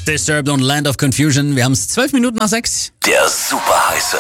Disturbed und Land of Confusion. Wir haben es 12 Minuten nach 6. Der super heiße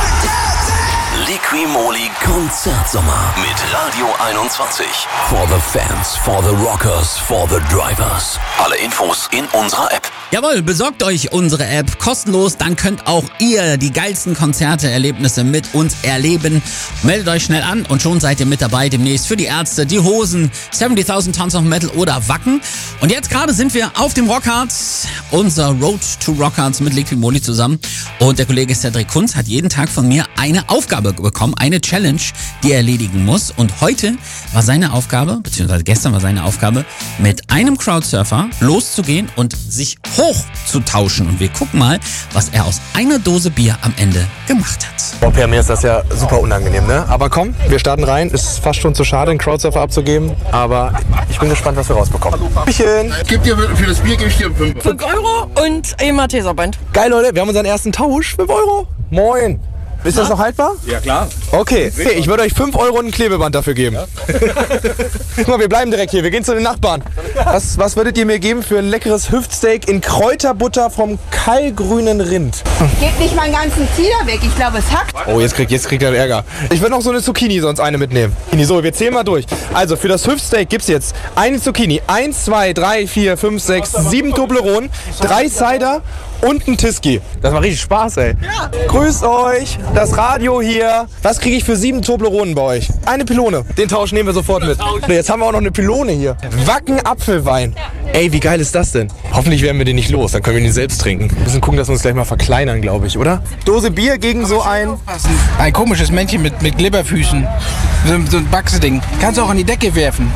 Liqui-Moly Konzertsommer mit Radio 21. For the fans, for the rockers, for the drivers. Alle Infos in unserer App. Jawohl, besorgt euch unsere App kostenlos, dann könnt auch ihr die geilsten Konzerte, Erlebnisse mit uns erleben. Meldet euch schnell an und schon seid ihr mit dabei demnächst für die Ärzte, die Hosen, 70.000 Tons of Metal oder Wacken. Und jetzt gerade sind wir auf dem Rockharz, unser Road to Rockharz mit Liqui-Moly zusammen. Und der Kollege Cedric Kunz hat jeden Tag von mir eine Aufgabe bekommen, eine Challenge, die er erledigen muss. Und heute war seine Aufgabe, beziehungsweise gestern war seine Aufgabe, mit einem Crowdsurfer loszugehen und sich hochzutauschen. Und wir gucken mal, was er aus einer Dose Bier am Ende gemacht hat. Boah, Per, mir ist das ja super unangenehm, ne? Aber komm, wir starten rein. Ist fast schon zu schade, einen Crowdsurfer abzugeben. Aber ich bin gespannt, was wir rausbekommen. Bierchen. Für das Bier gebe ich dir 5 Euro und ein Malteserband. Geil, Leute, wir haben unseren ersten Tausch. 5 Euro. Moin. Ist das noch haltbar? Ja, klar. Okay, ich würde euch 5 Euro und ein Klebeband dafür geben. Guck mal, wir bleiben direkt hier. Wir gehen zu den Nachbarn. Was würdet ihr mir geben für ein leckeres Hüftsteak in Kräuterbutter vom keilgrünen Rind? Gebt nicht meinen ganzen Zieder weg, ich glaube, es hackt. Oh, jetzt kriegt er Ärger. Ich würde noch so eine Zucchini sonst eine mitnehmen. So, wir zählen mal durch. Also, für das Hüftsteak gibt's jetzt eine Zucchini, 1, 2, 3, 4, 5, 6, 7 Toblerone, 3 Cider und ein Tiski. Das macht richtig Spaß, ey. Ja. Grüßt euch, das Radio hier. Was kriege ich für 7 Tobleronen bei euch? Eine Pylone. Den Tausch nehmen wir sofort mit. Jetzt haben wir auch noch eine Pylone hier. Wacken Apfelwein. Ey, wie geil ist das denn? Hoffentlich werden wir den nicht los, dann können wir ihn selbst trinken. Wir müssen gucken, dass wir uns gleich mal verkleinern, glaube ich, oder? Dose Bier gegen so ein komisches Männchen mit Glibberfüßen. So ein Baxeding. Kannst du auch an die Decke werfen.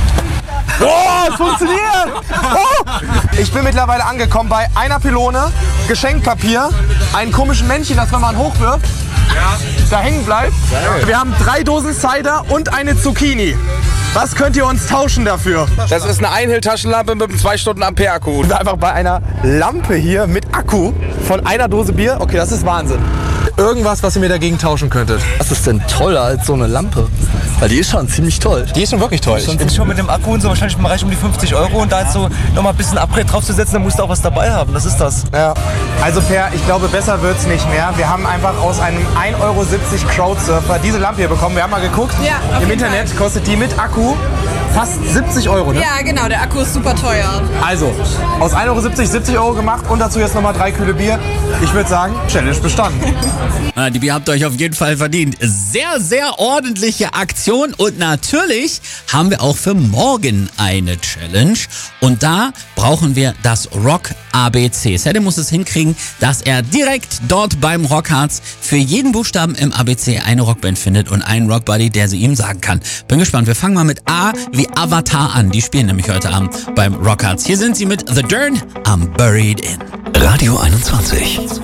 Oh, es funktioniert! Oh. Ich bin mittlerweile angekommen bei einer Pylone, Geschenkpapier, einem komischen Männchen, das wenn man hochwirft, da hängen bleibt. Wir haben 3 Dosen Cider und eine Zucchini. Was könnt ihr uns tauschen dafür? Das ist eine Einhell-Taschenlampe mit einem 2 Stunden Ampere-Akku. Wir sind einfach bei einer Lampe hier mit Akku von einer Dose Bier. Okay, das ist Wahnsinn. Irgendwas, was ihr mir dagegen tauschen könntet. Was ist denn toller als so eine Lampe? Weil die ist schon ziemlich toll. Die ist schon wirklich toll. Jetzt schon mit dem Akku und so wahrscheinlich im Bereich um die 50 Euro und da jetzt so nochmal ein bisschen Upgrade draufzusetzen, dann musst du auch was dabei haben. Das ist das. Ja. Also Per, ich glaube, besser wird's nicht mehr. Wir haben einfach aus einem 1,70 Euro Crowdsurfer diese Lampe hier bekommen. Wir haben mal geguckt. Ja, im Internet kostet die mit Akku fast 70 Euro, ne? Ja, genau, der Akku ist super teuer. Also, aus 1,70 Euro 70 Euro gemacht und dazu jetzt nochmal 3 Kühle Bier. Ich würde sagen, Challenge bestanden. Die Bier habt ihr euch auf jeden Fall verdient. Sehr, sehr ordentliche Aktion. Und natürlich haben wir auch für morgen eine Challenge. Und da brauchen wir das Rock ABC. Sede muss es hinkriegen, dass er direkt dort beim Rockharz für jeden Buchstaben im ABC eine Rockband findet und einen Rockbuddy, der sie ihm sagen kann. Bin gespannt. Wir fangen mal mit A wie Avatar an. Die spielen nämlich heute Abend beim Rockharz. Hier sind sie mit The Dern, I'm Buried In. Radio 21.